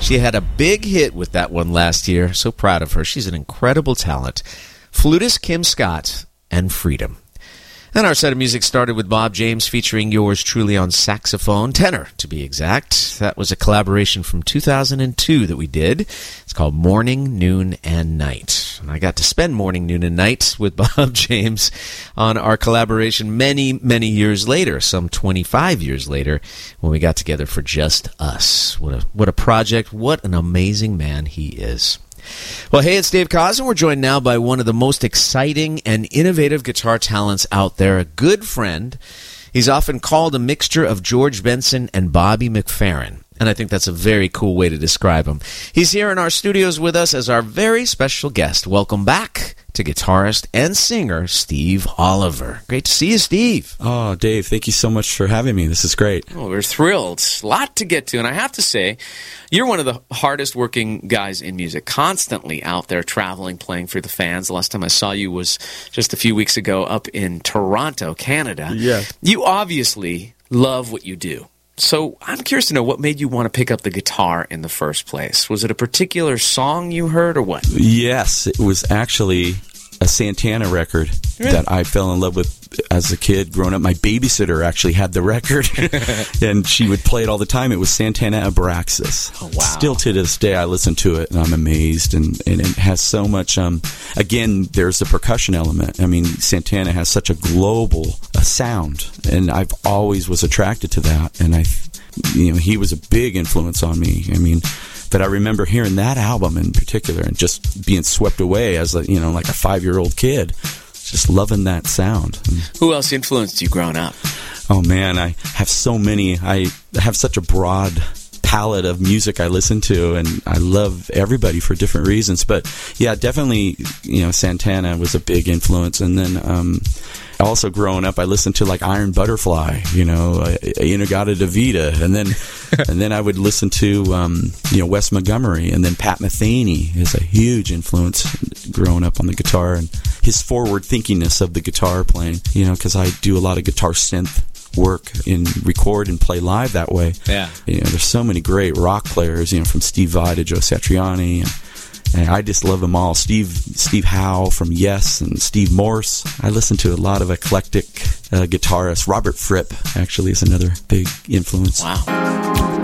She had a big hit with that one last year. So proud of her. She's an incredible talent. Flutist Kim Scott and Freedom. And our set of music started with Bob James featuring yours truly on saxophone, tenor to be exact. That was a collaboration from 2002 that we did. It's called Morning, Noon, and Night. And I got to spend morning, noon, and night with Bob James on our collaboration many, many years later, some 25 years later, when we got together for Just Us. What a project. What an amazing man he is. Well, hey, it's Dave Cosden. We're joined now by one of the most exciting and innovative guitar talents out there, a good friend. He's often called a mixture of George Benson and Bobby McFerrin, and I think that's a very cool way to describe him. He's here in our studios with us as our very special guest. Welcome back to guitarist and singer Steve Oliver. Great to see you, Steve. Oh, Dave, thank you so much for having me. This is great. Oh, we're thrilled. A lot to get to, and I have to say, you're one of the hardest working guys in music, constantly out there traveling, playing for the fans. The last time I saw you was just a few weeks ago up in Toronto, Canada. Yeah. You obviously love what you do. So I'm curious to know what made you want to pick up the guitar in the first place. Was it a particular song you heard or what? Yes, it was actually a Santana record that I fell in love with as a kid growing up. My babysitter actually had the record, and she would play it all the time. It was Santana Abraxas. Oh, wow. Still to this day, I listen to it, and I'm amazed. And it has so much, again, there's the percussion element. I mean, Santana has such a global sound, and I've always was attracted to that. And he was a big influence on me. I mean, but I remember hearing that album in particular and just being swept away as like a 5-year-old kid, just loving that sound. Who else influenced you growing up? Oh man, I have so many. I have such a broad palette of music I listen to, and I love everybody for different reasons. But yeah, definitely, Santana was a big influence. And then also growing up, I listened to like Iron Butterfly, In-A-Gadda-Da-Vida, and then I would listen to Wes Montgomery, and then Pat Metheny is a huge influence growing up on the guitar, and his forward thinkingness of the guitar playing, because I do a lot of guitar synth work and record and play live that way. Yeah. There's so many great rock players, from Steve Vai to Joe Satriani, and I just love them all. Steve Howe from Yes and Steve Morse. I listen to a lot of eclectic guitarists. Robert Fripp actually is another big influence. Wow.